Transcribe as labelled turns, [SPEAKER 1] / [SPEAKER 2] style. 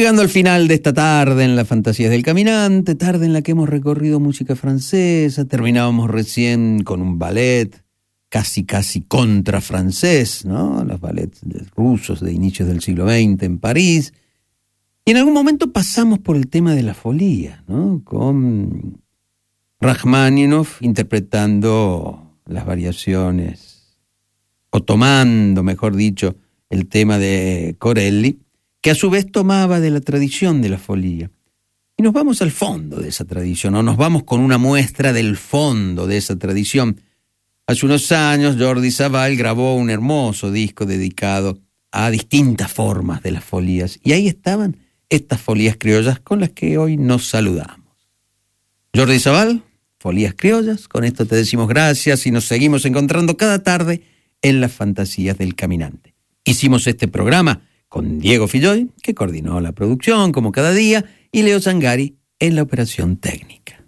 [SPEAKER 1] Llegando al final de esta tarde en las Fantasías del Caminante, tarde en la que hemos recorrido música francesa, terminábamos recién con un ballet casi contra francés, ¿no? Los ballets rusos de inicios del siglo XX en París. Y en algún momento pasamos por el tema de la folía, ¿no? Con Rachmaninoff interpretando las variaciones, o tomando, mejor dicho, el tema de Corelli, que a su vez tomaba de la tradición de la folía. Y nos vamos al fondo de esa tradición, o nos vamos con una muestra del fondo de esa tradición. Hace unos años Jordi Savall grabó un hermoso disco dedicado a distintas formas de las folías, y ahí estaban estas folías criollas con las que hoy nos saludamos. Jordi Savall, Folías Criollas, con esto te decimos gracias y nos seguimos encontrando cada tarde en las Fantasías del Caminante. Hicimos este programa con Diego Filloy, que coordinó la producción como cada día, y Leo Zangari en la operación técnica.